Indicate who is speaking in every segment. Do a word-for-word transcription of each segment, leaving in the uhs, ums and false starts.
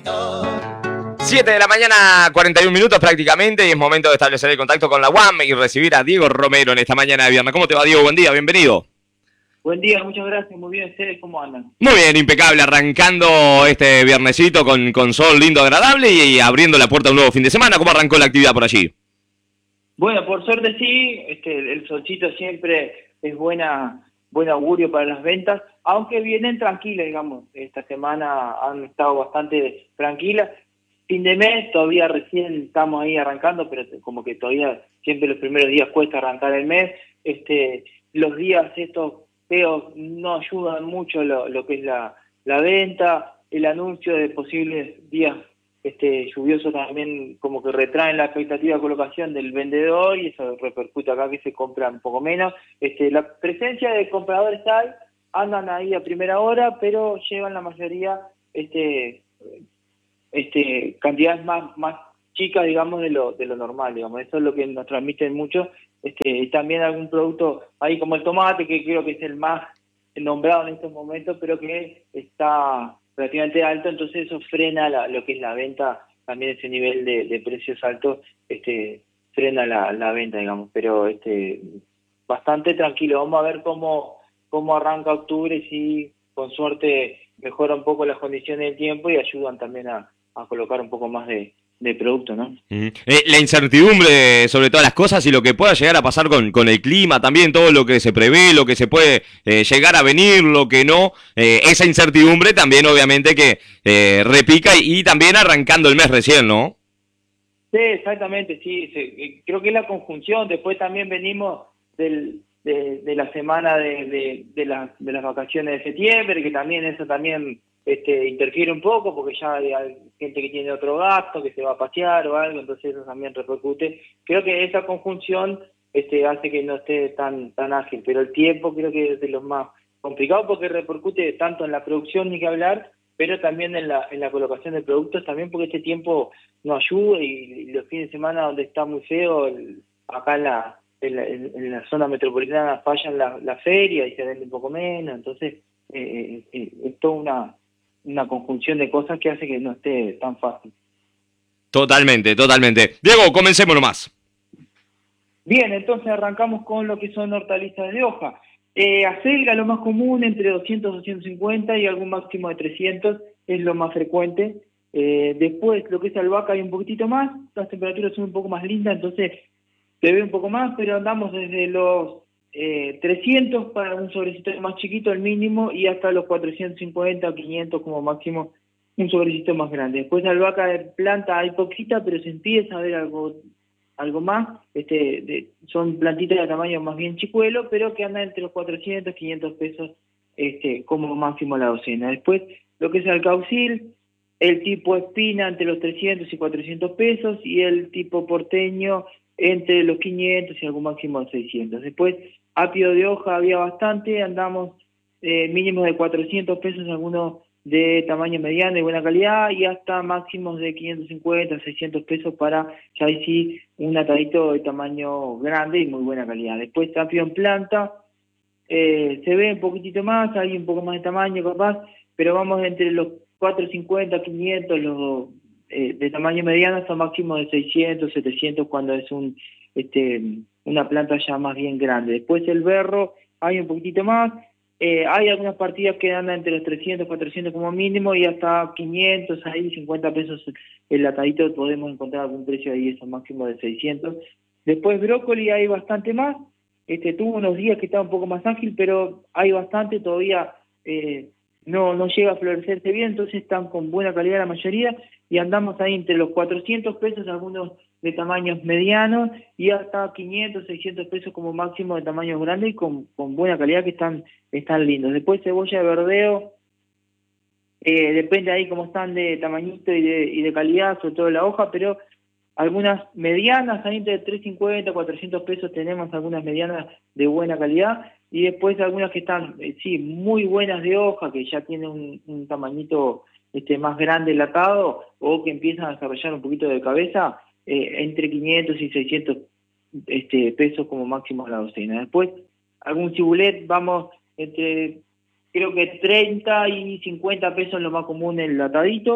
Speaker 1: siete de la mañana, cuarenta y un minutos prácticamente, y es momento de establecer el contacto con la U A M y recibir a Diego Romero en esta mañana de viernes. ¿Cómo te va, Diego? Buen día, bienvenido.
Speaker 2: Buen día, muchas gracias, muy bien. ¿Ustedes cómo andan?
Speaker 1: Muy bien, impecable, arrancando este viernesito con, con sol lindo, agradable y, y abriendo la puerta a un nuevo fin de semana. ¿Cómo arrancó la actividad por allí?
Speaker 2: Bueno, por suerte sí, este, el solcito siempre es buena, buen augurio para las ventas, aunque vienen tranquilas, digamos. Esta semana han estado bastante tranquilas. Fin de mes, todavía recién estamos ahí arrancando, pero como que todavía siempre los primeros días cuesta arrancar el mes. Este, los días estos feos no ayudan mucho lo, lo que es la, la venta, el anuncio de posibles días este lluviosos también como que retraen la expectativa de colocación del vendedor y eso repercute acá que se compra un poco menos. Este, la presencia de compradores hay, andan ahí a primera hora, pero llevan la mayoría este este cantidades más más chicas, digamos, de lo de lo normal, digamos. Eso es lo que nos transmiten mucho. Este, y también algún producto ahí como el tomate, que creo que es el más nombrado en estos momentos, pero que está relativamente alto, entonces eso frena la, lo que es la venta, también ese nivel de, de precios altos este, frena la, la venta, digamos, pero este bastante tranquilo. Vamos a ver cómo, cómo arranca octubre, si con suerte mejora un poco las condiciones del tiempo y ayudan también a, a colocar un poco más de, de producto, ¿no?
Speaker 1: Mm. Eh, la incertidumbre sobre todas las cosas y lo que pueda llegar a pasar con, con el clima, también todo lo que se prevé, lo que se puede eh, llegar a venir, lo que no, eh, esa incertidumbre también obviamente que eh, repica y, y también arrancando el mes recién, ¿no?
Speaker 2: Sí, exactamente, sí, sí, creo que es la conjunción. Después también venimos del, de, de la semana de, de, de, la, de las vacaciones de septiembre, que también eso también este, interfiere un poco, porque ya hay, hay gente que tiene otro gasto, que se va a pasear o algo, entonces eso también repercute. Creo que esa conjunción este, hace que no esté tan, tan ágil, pero el tiempo creo que es de los más complicados porque repercute tanto en la producción, ni que hablar, pero también en la, en la colocación de productos, también porque este tiempo no ayuda y, y los fines de semana donde está muy feo, el, acá en la, en la, en la zona metropolitana fallan la, la feria y se vende un poco menos, entonces eh, eh, es toda una, una conjunción de cosas que hace que no esté tan fácil.
Speaker 1: Totalmente, totalmente. Diego, comencemos nomás.
Speaker 2: Bien, entonces arrancamos con lo que son hortalizas de hoja. Eh, acelga lo más común, entre doscientos, doscientos cincuenta y algún máximo de trescientos, es lo más frecuente. Eh, después lo que es albahaca hay un poquitito más, las temperaturas son un poco más lindas, entonces se ve un poco más, pero andamos desde los eh, trescientos para un sobrecito más chiquito, el mínimo, y hasta los cuatrocientos cincuenta o quinientos como máximo, un sobrecito más grande. Después de albahaca de planta hay poquita, pero se empieza a ver algo algo más, este, de, son plantitas de tamaño más bien chicuelo, pero que andan entre los cuatrocientos, quinientos pesos este, como máximo la docena. Después, lo que es el caucil, el tipo espina entre los trescientos y cuatrocientos pesos, y el tipo porteño entre los quinientos y algún máximo de seiscientos. Después, apio de hoja había bastante, andamos eh, mínimos de cuatrocientos pesos, algunos de tamaño mediano y buena calidad, y hasta máximos de quinientos cincuenta, seiscientos pesos para, ya ahí sí, un atadito de tamaño grande y muy buena calidad. Después apio en planta, eh, se ve un poquitito más, hay un poco más de tamaño capaz, pero vamos entre los cuatrocientos cincuenta, quinientos, los eh, de tamaño mediano hasta máximos de seiscientos, setecientos cuando es un este una planta ya más bien grande. Después el berro hay un poquitito más. Eh, hay algunas partidas que andan entre los trescientos, cuatrocientos como mínimo y hasta quinientos, ahí cincuenta pesos el latadito, podemos encontrar algún precio ahí, eso máximo de seiscientos. Después brócoli hay bastante más, este tuvo unos días que estaba un poco más ágil, pero hay bastante, todavía eh, no, no llega a florecerse bien, entonces están con buena calidad la mayoría y andamos ahí entre los cuatrocientos pesos, algunos de tamaños medianos y hasta quinientos, seiscientos pesos como máximo de tamaños grandes y con, con buena calidad que están, están lindos. Después cebolla de verdeo, eh, depende ahí cómo están de tamañito y de, y de calidad, sobre todo la hoja, pero algunas medianas, ahí entre trescientos cincuenta, cuatrocientos pesos tenemos algunas medianas de buena calidad y después algunas que están, eh, sí, muy buenas de hoja, que ya tienen un, un tamañito este, más grande latado o que empiezan a desarrollar un poquito de cabeza, Eh, entre quinientos y seiscientos este, pesos como máximo a la docena. Después, algún cibulet, vamos entre, creo que treinta y cincuenta pesos lo más común el latadito.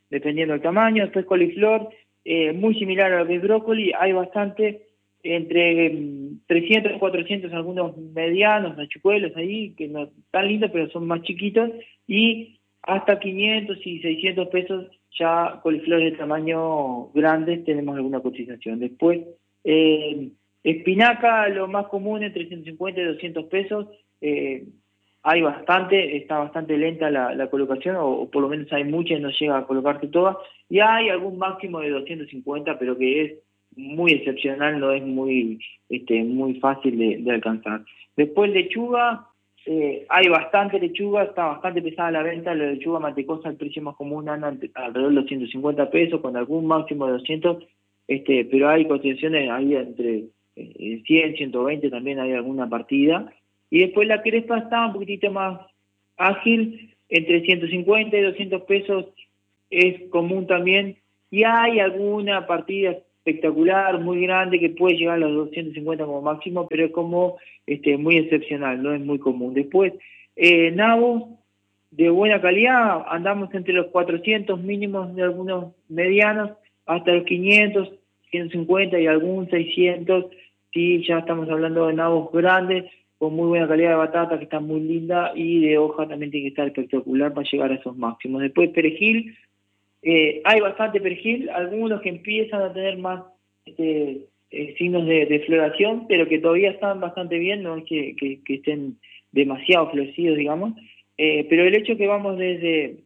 Speaker 2: dependiendo del tamaño. Después coliflor, eh, muy similar a lo que es brócoli, hay bastante, entre mm, trescientos, cuatrocientos, algunos medianos, machucuelos ahí, que no tan lindos, pero son más chiquitos, y hasta quinientos y seiscientos pesos ya coliflores de tamaño grande tenemos alguna cotización. Después, eh, espinaca, lo más común, entre ciento cincuenta y doscientos pesos, eh, hay bastante, está bastante lenta la, la colocación, o, o por lo menos hay mucha y no llega a colocarse toda, y hay algún máximo de doscientos cincuenta, pero que es muy excepcional, no es muy este, muy fácil de, de alcanzar. Después lechuga, eh, hay bastante lechuga, está bastante pesada la venta, la lechuga mantecosa, el precio más común anda alrededor de los ciento cincuenta pesos, con algún máximo de doscientos, este, pero hay cotizaciones ahí entre eh, cien, ciento veinte, también hay alguna partida. Y después la crespa está un poquitito más ágil, entre ciento cincuenta y doscientos pesos es común también, y hay alguna partida espectacular, muy grande, que puede llegar a los doscientos cincuenta como máximo, pero es como este, muy excepcional, no es muy común. Después, eh, nabos de buena calidad, andamos entre los cuatrocientos mínimos de algunos medianos, hasta los quinientos, ciento cincuenta y algún seiscientos, sí, ya estamos hablando de nabos grandes, con muy buena calidad de batata, que está muy linda, y de hoja también tiene que estar espectacular para llegar a esos máximos. Después perejil, eh, hay bastante perejil, algunos que empiezan a tener más este, eh, signos de, de floración, pero que todavía están bastante bien, no es que, que, que estén demasiado florecidos, digamos, eh, pero el hecho que vamos desde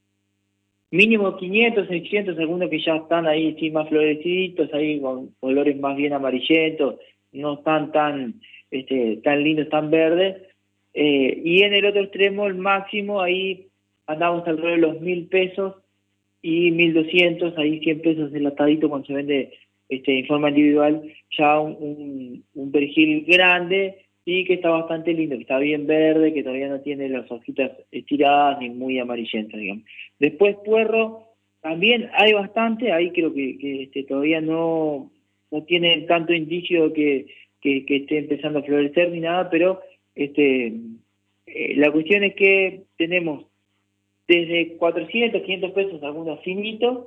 Speaker 2: mínimo quinientos, seiscientos, algunos que ya están ahí sí más floreciditos, ahí con colores más bien amarillentos, no están tan este, tan lindos, tan verdes, eh, y en el otro extremo el máximo ahí andamos alrededor de los mil pesos y mil doscientos, ahí cien pesos el atadito cuando se vende este, en forma individual, ya un, un, un perejil grande y que está bastante lindo, que está bien verde, que todavía no tiene las hojitas estiradas ni muy amarillentas, digamos. Después puerro, también hay bastante, ahí creo que, que este, todavía no, no tienen tanto indicio que, que, que esté empezando a florecer ni nada, pero este, eh, la cuestión es que tenemos desde cuatrocientos, quinientos pesos algunos finitos,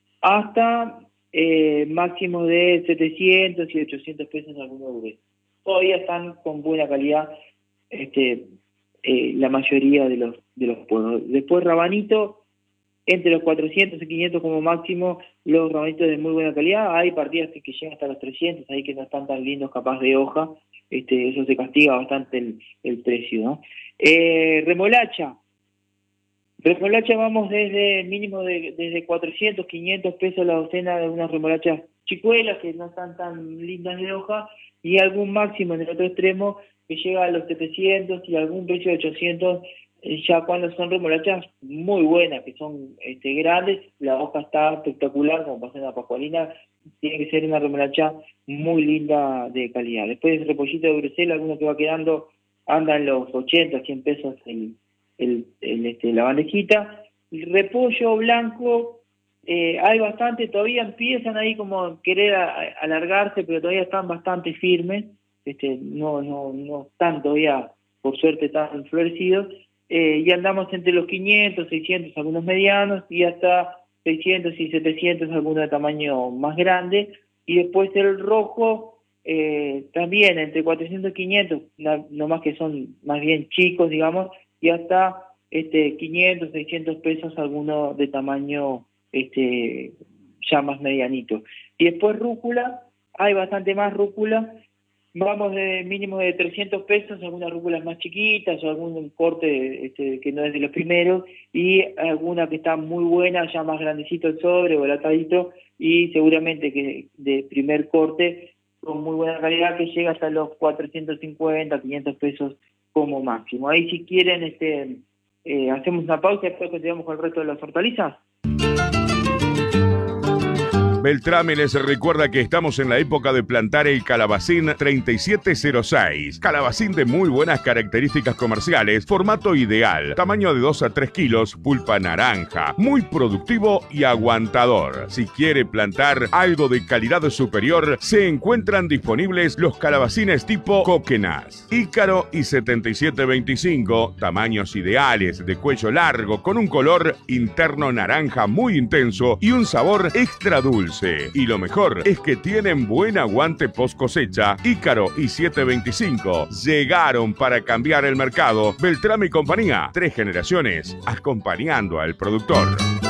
Speaker 2: hasta eh, máximo de setecientos y ochocientos pesos algunos gruesos. Todavía están con buena calidad este, eh, la mayoría de los de los pueblos. Después rabanito, entre los cuatrocientos y quinientos como máximo, los rabanitos de muy buena calidad. Hay partidas que, que llegan hasta los trescientos, ahí que no están tan lindos, capaz de hoja, este, eso se castiga bastante el, el precio, ¿no? Eh, remolacha. Remolacha vamos desde mínimo de desde cuatrocientos, quinientos pesos la docena de unas remolachas chicuelas que no están tan lindas de hoja, y algún máximo en el otro extremo que llega a los setecientos y algún precio de ochocientos, eh, ya cuando son remolachas muy buenas, que son este, grandes, la hoja está espectacular, como pasa en la pascualina, tiene que ser una remolacha muy linda de calidad. Después el repollito de Bruselas, alguno que va quedando, anda en los ochenta, cien pesos el, el, el, este, la bandejita. El repollo blanco, Eh, hay bastante, todavía empiezan ahí como a querer a, a alargarse, pero todavía están bastante firmes, este, no, no, no están todavía, por suerte, tan florecidos, eh, y andamos entre los quinientos, seiscientos, algunos medianos, y hasta seiscientos y setecientos, algunos de tamaño más grande, y después el rojo, eh, también entre cuatrocientos y quinientos, no, no más que son más bien chicos, digamos, y hasta este, quinientos, seiscientos pesos, algunos de tamaño este ya más medianito. Y después rúcula, hay bastante más rúcula, vamos de mínimo de trescientos pesos, algunas rúculas más chiquitas o algún corte este, que no es de los primeros, y alguna que está muy buena, ya más grandecito el sobre o el atadito, y seguramente que de primer corte con muy buena calidad, que llega hasta los cuatrocientos cincuenta, quinientos pesos como máximo. Ahí si quieren este eh, hacemos una pausa y después continuamos con el resto de las hortalizas.
Speaker 3: Beltrame les recuerda que estamos en la época de plantar el calabacín treinta y siete cero seis. Calabacín de muy buenas características comerciales, formato ideal, tamaño de dos a tres kilos, pulpa naranja, muy productivo y aguantador. Si quiere plantar algo de calidad superior, se encuentran disponibles los calabacines tipo Coquenas, Ícaro y setenta y siete veinticinco, tamaños ideales, de cuello largo, con un color interno naranja muy intenso y un sabor extra dulce. Y lo mejor es que tienen buen aguante post cosecha. Ícaro y setecientos veinticinco llegaron para cambiar el mercado. Beltrame y compañía, tres generaciones acompañando al productor.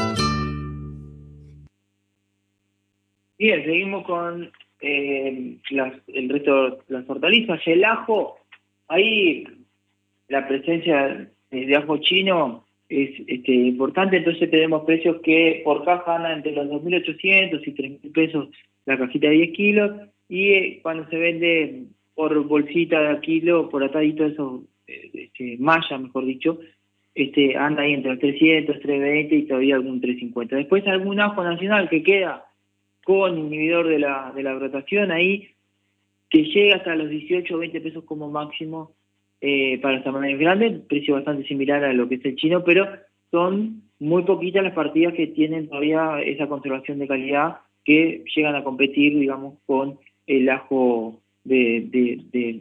Speaker 2: Bien, seguimos con eh, las, el resto de las hortalizas. El ajo, ahí la presencia de ajo chino es este, importante, entonces tenemos precios que por caja andan entre los dos mil ochocientos y tres mil pesos la cajita de diez kilos, y eh, cuando se vende por bolsita de kilo, por atadito eso, eh, este, malla mejor dicho, este, anda ahí entre los trescientos, trescientos veinte y todavía algún trescientos cincuenta. Después algún ajo nacional que queda con inhibidor de la, de la brotación ahí, que llega hasta los dieciocho o veinte pesos como máximo. Eh, para los tamaños grandes, precio bastante similar a lo que es el chino, pero son muy poquitas las partidas que tienen todavía esa conservación de calidad, que llegan a competir, digamos, con el ajo de, de, de